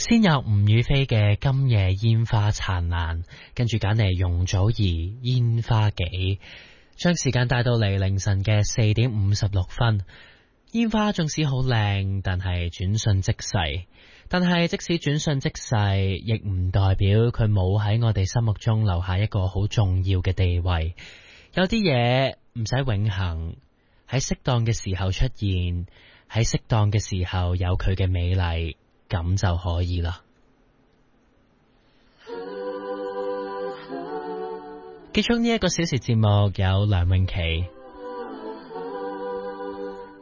先有吳雨霏嘅今夜煙花燦爛，跟住揀嚟容祖兒煙花幾，將時間帶到嚟凌晨嘅4:56。煙花縱使好靚，但係轉瞬即逝。但係即使轉瞬即逝，亦唔代表佢冇喺我哋心目中留下一個好重要嘅地位。有啲嘢唔使永恆，喺適當嘅時候出現，喺適當嘅時候有佢嘅美麗，咁就可以啦。結束呢一個小時節目，有梁詠琪